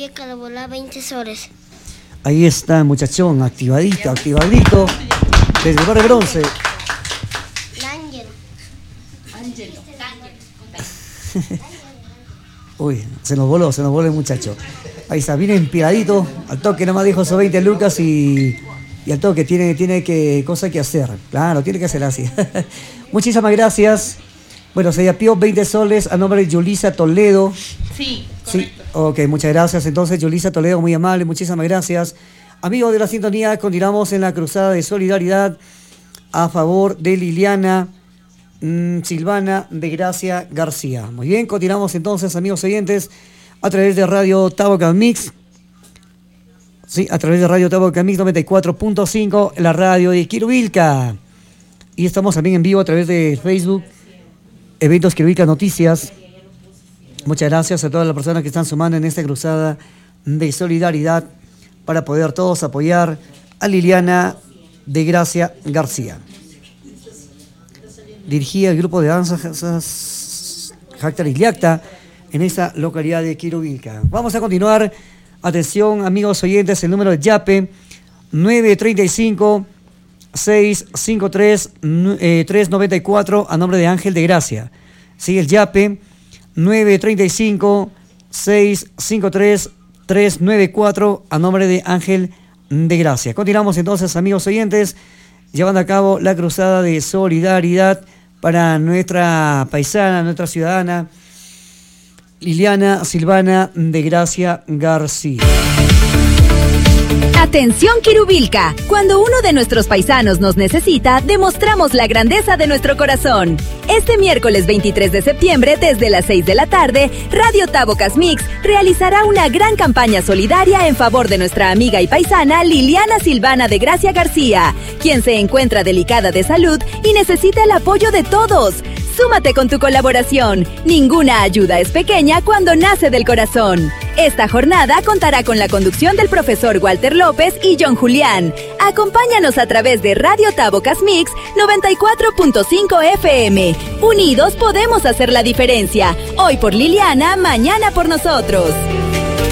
María Carabola, 20 soles. Ahí está, muchachón, activadito. Desde el barrio Bronce. Ángel. Uy, se nos voló el muchacho. Ahí está, bien empiradito. Al toque nomás dijo esos 20 lucas y al toque tiene que cosa que hacer. Claro, tiene que hacer así. Muchísimas gracias. Bueno, se apió 20 soles a nombre de Yulisa Toledo. Sí, correcto. Sí, ok, muchas gracias. Entonces, Yulisa Toledo, muy amable, muchísimas gracias. Amigos de la sintonía, continuamos en la cruzada de solidaridad a favor de Liliana Silvana de Gracia García. Muy bien, continuamos entonces, amigos oyentes, a través de Radio Taboca Mix. Sí, a través de Radio Taboca Mix 94.5, la radio de Quirubilca. Y estamos también en vivo a través de Facebook, Eventos Quirubilca Noticias. Muchas gracias a todas las personas que están sumando en esta cruzada de solidaridad para poder todos apoyar a Liliana de Gracia García. Dirigía el grupo de danzas Jacta Iliacta en esa localidad de Quirubilca. Vamos a continuar. Atención, amigos oyentes, el número de YAPE 935-653-394 a nombre de Ángel de Gracia. Sigue el YAPE 935-653-394 a nombre de Ángel de Gracia. Continuamos entonces, amigos oyentes, llevando a cabo la cruzada de solidaridad para nuestra paisana, nuestra ciudadana, Liliana Silvana de Gracia García. Atención Quirubilca, cuando uno de nuestros paisanos nos necesita, demostramos la grandeza de nuestro corazón. Este miércoles 23 de septiembre, desde las 6 de la tarde, Radio Tabocas Mix realizará una gran campaña solidaria en favor de nuestra amiga y paisana Liliana Silvana de Gracia García, quien se encuentra delicada de salud y necesita el apoyo de todos. Súmate con tu colaboración. Ninguna ayuda es pequeña cuando nace del corazón. Esta jornada contará con la conducción del profesor Walter López y John Julián. Acompáñanos a través de Radio Tabocas Mix 94.5 FM. Unidos podemos hacer la diferencia. Hoy por Liliana, mañana por nosotros.